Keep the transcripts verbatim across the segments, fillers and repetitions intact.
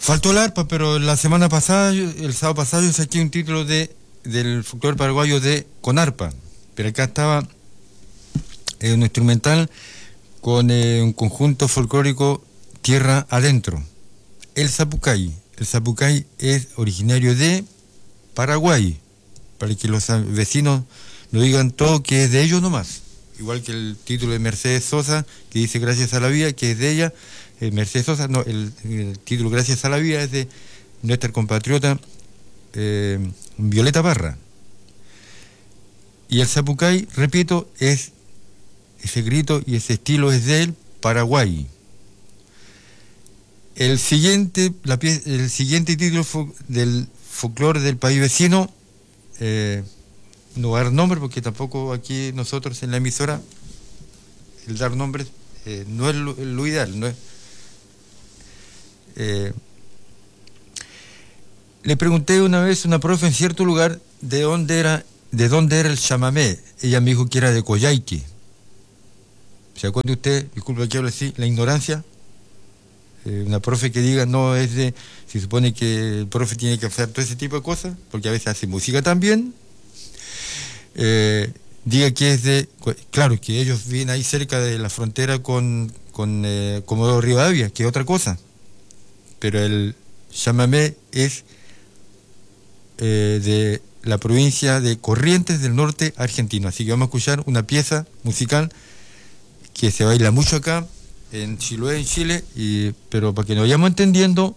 Faltó el arpa, pero la semana pasada, yo- el sábado pasado, yo saqué un título de del folclore paraguayo de con arpa. Pero acá estaba eh, un instrumental con eh, un conjunto folclórico tierra adentro. El Zapucay. El Zapucay es originario de Paraguay, para que los ah, vecinos no digan todo que es de ellos nomás. Igual que el título de Mercedes Sosa, que dice Gracias a la Vida, que es de ella. Eh, Mercedes Sosa, no, el, el título Gracias a la Vida es de nuestra compatriota eh, Violeta Parra. Y el Zapucay, repito, es ese grito y ese estilo es del Paraguay. El siguiente, la pie, el siguiente título fo, del folclore del país vecino, eh, no voy a dar nombre porque tampoco aquí nosotros en la emisora el dar nombres eh, no es lo, lo ideal. No es, eh, le pregunté una vez a una profe en cierto lugar de dónde era, de dónde era el chamamé. Ella me dijo que era de Coyhaique. ¿Se acuerda usted? Disculpe que hable así, la ignorancia. Eh, una profe que diga no es de, se supone que el profe tiene que hacer todo ese tipo de cosas, porque a veces hace música también. Eh, diga que es de, claro, que ellos viven ahí cerca de la frontera con, con eh, Comodoro Rivadavia, que es otra cosa. Pero el chamamé es eh, de la provincia de Corrientes del Norte argentino. Así que vamos a escuchar una pieza musical que se baila mucho acá en Chiloé, en Chile, y, pero para que nos vayamos entendiendo,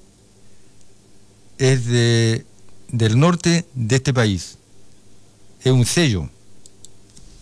es de, del norte de este país. Es un sello.